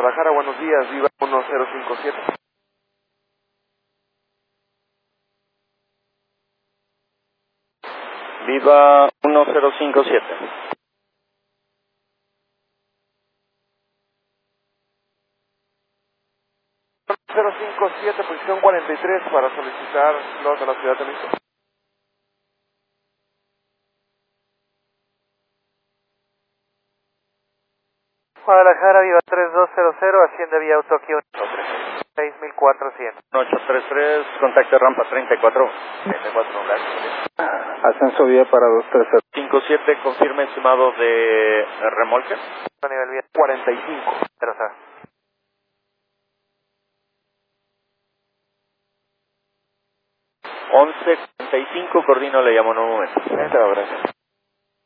Guadalajara, buenos días, Viva 1057. Viva 1057. 1057, posición 43 para solicitar los de la Ciudad de México. Guadalajara, Viva 3200, asciende vía Autoquio 6400. 833, contacto rampa 34. 34, gracias. Ascenso vía para 230. 57, confirme estimado de remolque. A nivel vía 45. 00. 11:45, coordino, le llamo en un momento. Gracias.